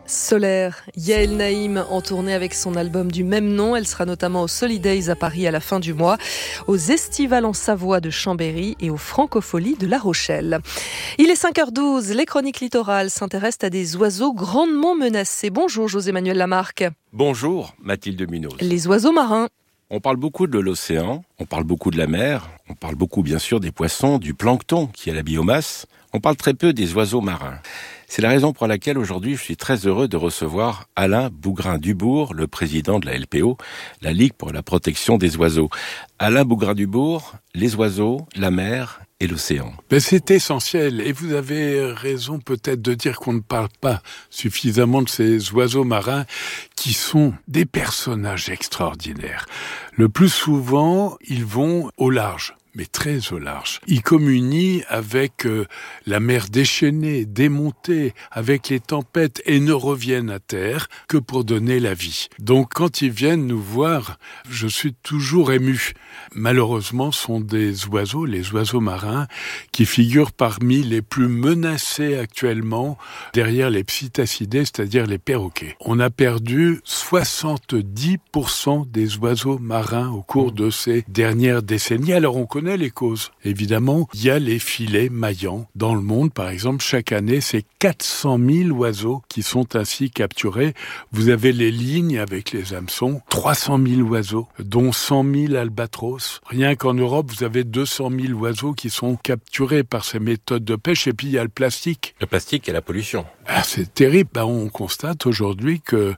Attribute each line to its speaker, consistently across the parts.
Speaker 1: Solaire, Yael Naïm en tournée avec son album du même nom. Elle sera notamment au Solidays à Paris à la fin du mois, aux Estivales en Savoie de Chambéry et aux Francopholies de La Rochelle. Il est 5h12, les chroniques littorales s'intéressent à des oiseaux grandement menacés. Bonjour José-Manuel Lamarque.
Speaker 2: Bonjour Mathilde Munoz.
Speaker 1: Les oiseaux marins.
Speaker 2: On parle beaucoup de l'océan, on parle beaucoup de la mer, on parle beaucoup bien sûr des poissons, du plancton qui est la biomasse. On parle très peu des oiseaux marins. C'est la raison pour laquelle aujourd'hui je suis très heureux de recevoir Alain Bougrain-Dubourg, le président de la LPO, la Ligue pour la protection des oiseaux. Alain Bougrain-Dubourg, les oiseaux, la mer et l'océan.
Speaker 3: C'est essentiel et vous avez raison peut-être de dire qu'on ne parle pas suffisamment de ces oiseaux marins qui sont des personnages extraordinaires. Le plus souvent, ils vont au large. Mais très au large. Ils communient avec la mer déchaînée, démontée, avec les tempêtes et ne reviennent à terre que pour donner la vie. Donc quand ils viennent nous voir, je suis toujours ému. Malheureusement, ce sont des oiseaux, les oiseaux marins, qui figurent parmi les plus menacés actuellement derrière les psittacidés, c'est-à-dire les perroquets. On a perdu 70% des oiseaux marins au cours de ces dernières décennies. Alors on connaît les causes. Évidemment, il y a les filets maillants. Dans le monde, par exemple, chaque année, c'est 400 000 oiseaux qui sont ainsi capturés. Vous avez les lignes avec les hameçons, 300 000 oiseaux, dont 100 000 albatros. Rien qu'en Europe, vous avez 200 000 oiseaux qui sont capturés par ces méthodes de pêche. Et puis, il y a le plastique.
Speaker 2: Le plastique et la pollution.
Speaker 3: C'est terrible. On constate aujourd'hui que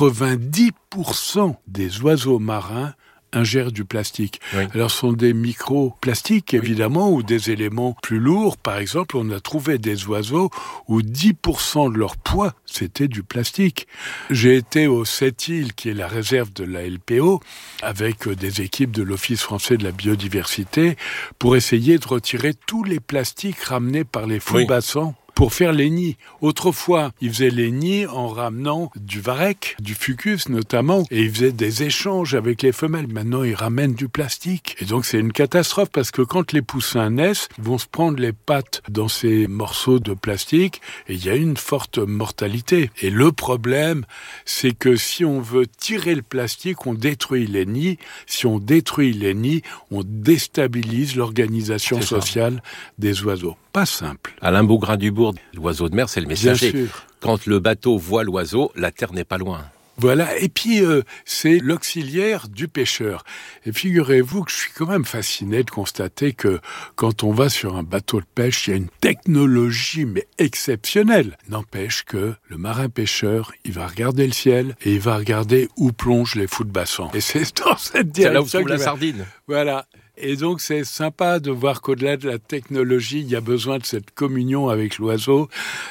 Speaker 3: 90% des oiseaux marins ingèrent du plastique. Oui. Alors, ce sont des microplastiques, évidemment, ou des éléments plus lourds. Par exemple, on a trouvé des oiseaux où 10% de leur poids, c'était du plastique. J'ai été au Sept-Îles, qui est la réserve de la LPO, avec des équipes de l'Office français de la biodiversité, pour essayer de retirer tous les plastiques ramenés par les fourbassants. Pour faire les nids. Autrefois, ils faisaient les nids en ramenant du varech, du fucus notamment, et ils faisaient des échanges avec les femelles. Maintenant, ils ramènent du plastique. Et donc, c'est une catastrophe parce que quand les poussins naissent, ils vont se prendre les pattes dans ces morceaux de plastique et il y a une forte mortalité. Et le problème, c'est que si on veut tirer le plastique, on détruit les nids. Si on détruit les nids, on déstabilise l'organisation sociale des oiseaux. Pas simple.
Speaker 2: Alain Bougrain-Dubourg, l'oiseau de mer, c'est le messager. Bien sûr. Quand le bateau voit l'oiseau, la terre n'est pas loin.
Speaker 3: Voilà, et puis c'est l'auxiliaire du pêcheur. Et figurez-vous que je suis quand même fasciné de constater que quand on va sur un bateau de pêche, il y a une technologie mais exceptionnelle. N'empêche que le marin-pêcheur, il va regarder le ciel et il va regarder où plongent les fourbassants. Et c'est dans cette direction.
Speaker 2: C'est là où se trouve la sardine.
Speaker 3: Voilà. Et donc, c'est sympa de voir qu'au-delà de la technologie, il y a besoin de cette communion avec l'oiseau.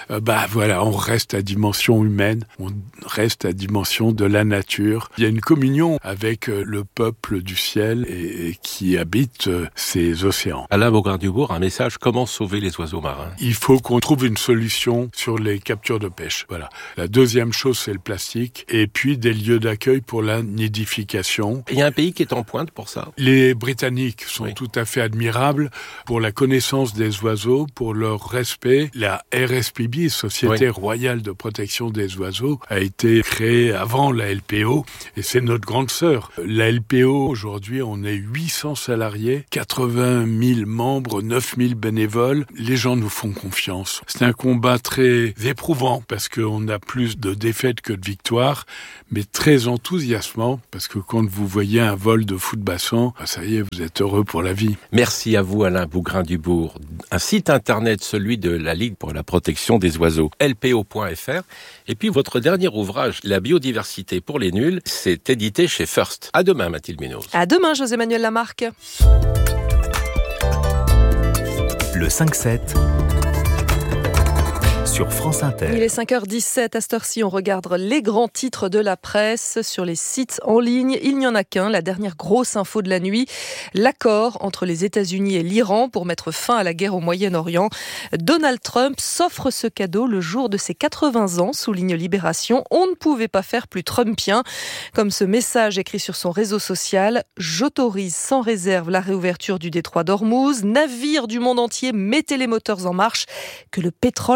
Speaker 3: On reste à dimension humaine, on reste à dimension de la nature. Il y a une communion avec le peuple du ciel et qui habite ces océans.
Speaker 2: Alain Bougrain-Dubourg, un message, comment sauver les oiseaux marins ?
Speaker 3: Il faut qu'on trouve une solution sur les captures de pêche. Voilà. La deuxième chose, c'est le plastique. Et puis, des lieux d'accueil pour la nidification.
Speaker 2: Il y a un pays qui est en pointe pour ça ?
Speaker 3: Les Britanniques sont tout à fait admirables pour la connaissance des oiseaux, pour leur respect. La RSPB, Société Royale de Protection des Oiseaux, a été créée avant la LPO et c'est notre grande sœur. La LPO, aujourd'hui, on est 800 salariés, 80 000 membres, 9 000 bénévoles. Les gens nous font confiance. C'est un combat très éprouvant parce qu'on a plus de défaites que de victoires, mais très enthousiasmant parce que quand vous voyez un vol de fourbassants, ça y est, vous êtes heureux pour la vie.
Speaker 2: Merci à vous Alain Bougrain-Dubourg. Un site internet, celui de la Ligue pour la protection des oiseaux, lpo.fr. Et puis votre dernier ouvrage, La biodiversité pour les nuls, c'est édité chez First. À demain Mathilde Munoz.
Speaker 1: À demain José-Manuel Lamarque.
Speaker 4: Le 5-7 sur France Inter.
Speaker 1: Il est 5h17, à cette heure-ci, on regarde les grands titres de la presse sur les sites en ligne. Il n'y en a qu'un, la dernière grosse info de la nuit, l'accord entre les États-Unis et l'Iran pour mettre fin à la guerre au Moyen-Orient. Donald Trump s'offre ce cadeau le jour de ses 80 ans, souligne Libération. On ne pouvait pas faire plus trumpien. Comme ce message écrit sur son réseau social, « J'autorise sans réserve la réouverture du détroit d'Ormuz. Navires du monde entier, mettez les moteurs en marche, que le pétrole coule à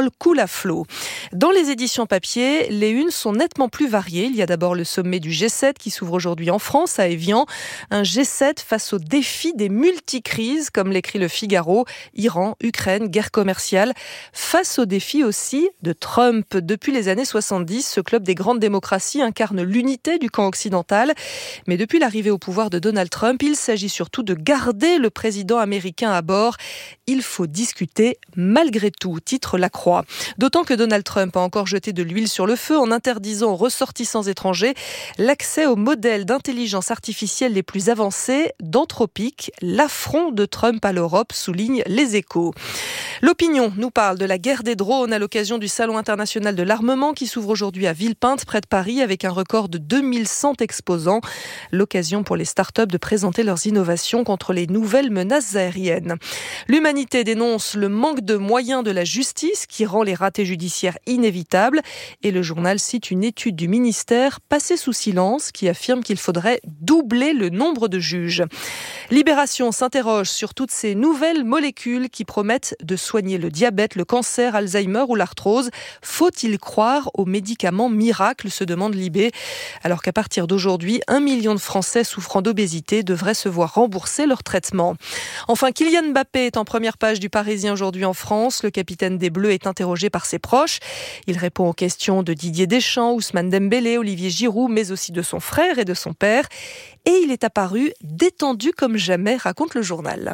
Speaker 1: à flot. Dans les éditions papier, les unes sont nettement plus variées. Il y a d'abord le sommet du G7 qui s'ouvre aujourd'hui en France, à Évian. Un G7 face au défi des multicrises, comme l'écrit le Figaro. Iran, Ukraine, guerre commerciale. Face au défi aussi de Trump. Depuis les années 70, ce club des grandes démocraties incarne l'unité du camp occidental. Mais depuis l'arrivée au pouvoir de Donald Trump, il s'agit surtout de garder le président américain à bord. Il faut discuter malgré tout, titre La Croix. D'autant que Donald Trump a encore jeté de l'huile sur le feu en interdisant aux ressortissants étrangers l'accès aux modèles d'intelligence artificielle les plus avancés d'Anthropic. L'affront de Trump à l'Europe, souligne Les Échos. L'Opinion nous parle de la guerre des drones à l'occasion du Salon international de l'armement qui s'ouvre aujourd'hui à Villepinte, près de Paris, avec un record de 2100 exposants. L'occasion pour les startups de présenter leurs innovations contre les nouvelles menaces aériennes. L'Humanité dénonce le manque de moyens de la justice qui rend les ratés judiciaires inévitables. Et le journal cite une étude du ministère passée sous silence qui affirme qu'il faudrait doubler le nombre de juges. Libération s'interroge sur toutes ces nouvelles molécules qui promettent de soigner le diabète, le cancer, Alzheimer ou l'arthrose. Faut-il croire aux médicaments miracles, se demande Libé, alors qu'à partir d'aujourd'hui, 1 million de Français souffrant d'obésité devraient se voir rembourser leur traitement. Enfin, Kylian Mbappé est en première page du Parisien aujourd'hui en France. Le capitaine des Bleus est interrogé par ses proches. Il répond aux questions de Didier Deschamps, Ousmane Dembélé, Olivier Giroud, mais aussi de son frère et de son père. Et il est apparu détendu comme jamais, raconte le journal.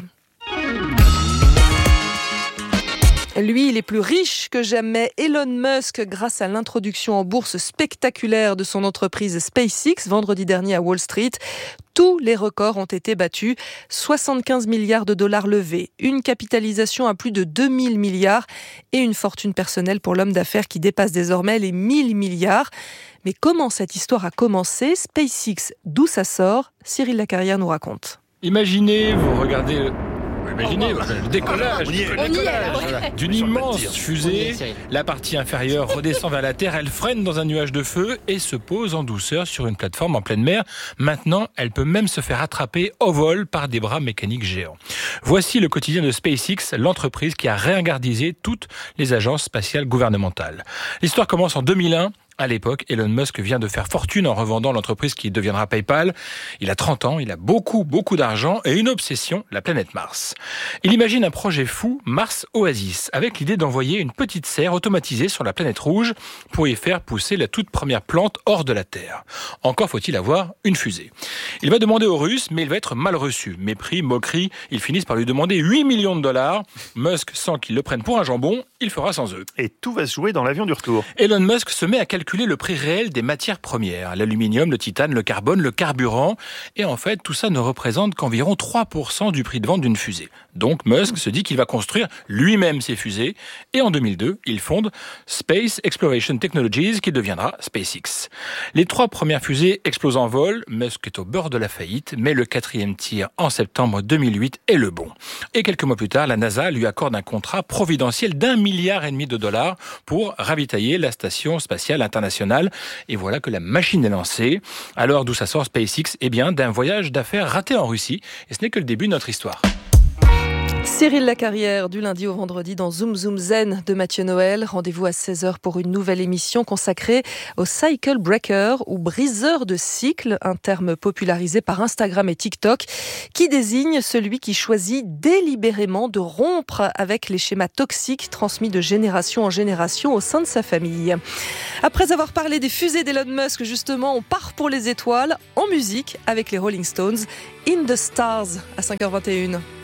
Speaker 1: Lui, il est plus riche que jamais. Elon Musk, grâce à l'introduction en bourse spectaculaire de son entreprise SpaceX, vendredi dernier à Wall Street, tous les records ont été battus. 75 milliards de dollars levés, une capitalisation à plus de 2000 milliards et une fortune personnelle pour l'homme d'affaires qui dépasse désormais les 1000 milliards. Mais comment cette histoire a commencé ? SpaceX, d'où ça sort ? Cyril Lacarrière nous raconte.
Speaker 5: Imaginez, vous regardez... Imaginez le décollage d'une immense fusée. La partie inférieure redescend vers la Terre, elle freine dans un nuage de feu et se pose en douceur sur une plateforme en pleine mer. Maintenant, elle peut même se faire attraper au vol par des bras mécaniques géants. Voici le quotidien de SpaceX, l'entreprise qui a ringardisé toutes les agences spatiales gouvernementales. L'histoire commence en 2001. À l'époque, Elon Musk vient de faire fortune en revendant l'entreprise qui deviendra PayPal. Il a 30 ans, il a beaucoup d'argent et une obsession, la planète Mars. Il imagine un projet fou, Mars Oasis, avec l'idée d'envoyer une petite serre automatisée sur la planète rouge pour y faire pousser la toute première plante hors de la Terre. Encore faut-il avoir une fusée. Il va demander aux Russes, mais il va être mal reçu. Mépris, moquerie, ils finissent par lui demander 8 millions de dollars. Musk sent qu'ils le prennent pour un jambon, il fera sans eux.
Speaker 6: Et tout va se jouer dans l'avion du retour.
Speaker 5: Elon Musk se met à calculer le prix réel des matières premières, l'aluminium, le titane, le carbone, le carburant. Et en fait, tout ça ne représente qu'environ 3% du prix de vente d'une fusée. Donc Musk se dit qu'il va construire lui-même ses fusées. Et en 2002, il fonde Space Exploration Technologies, qui deviendra SpaceX. Les 3 premières fusées explosent en vol. Musk est au bord de la faillite, mais le 4e tir en septembre 2008 est le bon. Et quelques mois plus tard, la NASA lui accorde un contrat providentiel d'1,5 milliard de dollars pour ravitailler la station spatiale internationale. Et voilà que la machine est lancée. Alors d'où ça sort SpaceX ? Eh bien, d'un voyage d'affaires raté en Russie. Et ce n'est que le début de notre histoire.
Speaker 1: Cyril Lacarrière, du lundi au vendredi dans Zoom Zoom Zen de Mathieu Noël. Rendez-vous à 16h pour une nouvelle émission consacrée au cycle breaker ou briseur de cycle, un terme popularisé par Instagram et TikTok qui désigne celui qui choisit délibérément de rompre avec les schémas toxiques transmis de génération en génération au sein de sa famille. Après avoir parlé des fusées d'Elon Musk, justement, on part pour les étoiles en musique avec les Rolling Stones, In the Stars à 5h21.